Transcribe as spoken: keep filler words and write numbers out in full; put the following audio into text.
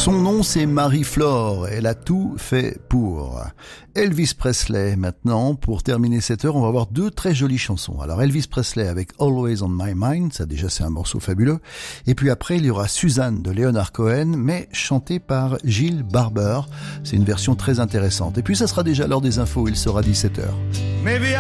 Son nom, c'est Marie-Flore. Elle a tout fait pour. Elvis Presley, maintenant. Pour terminer cette heure, on va avoir deux très jolies chansons. Alors, Elvis Presley avec Always on My Mind. Ça, déjà, c'est un morceau fabuleux. Et puis après, il y aura Suzanne de Leonard Cohen, mais chantée par Gilles Barber. C'est une version très intéressante. Et puis, ça sera déjà l'heure des infos. Il sera dix-sept heures. Maybe